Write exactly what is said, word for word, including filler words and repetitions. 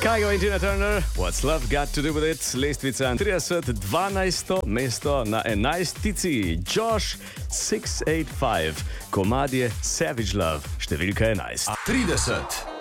Kygo in Tina Turner, What's Love Got to Do With It, lestvica trideset, dvanajsto mesto na enajstici, Josh šest osem pet, komad je Savage Love, številka enajst. trideset.